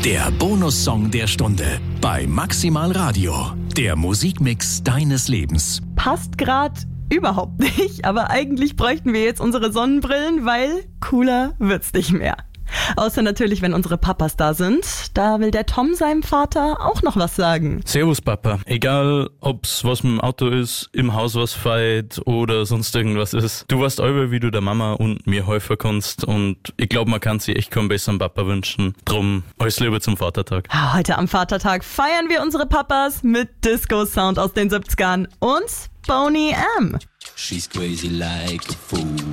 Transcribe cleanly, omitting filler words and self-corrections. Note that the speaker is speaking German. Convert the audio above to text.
Der Bonussong der Stunde bei Maximal Radio. Der Musikmix deines Lebens. Passt gerade überhaupt nicht, aber eigentlich bräuchten wir jetzt unsere Sonnenbrillen, weil cooler wird's nicht mehr. Außer natürlich, wenn unsere Papas da sind. Da will der Tom seinem Vater auch noch was sagen. Servus Papa. Egal, ob's was mit dem Auto ist, im Haus was feit oder sonst irgendwas ist. Du weißt selber, wie du der Mama und mir helfen kannst und ich glaube, man kann sich echt keinen besseren Papa wünschen. Drum, alles Liebe zum Vatertag. Heute am Vatertag feiern wir unsere Papas mit Disco-Sound aus den 70ern und Boney M. She's crazy like a fool.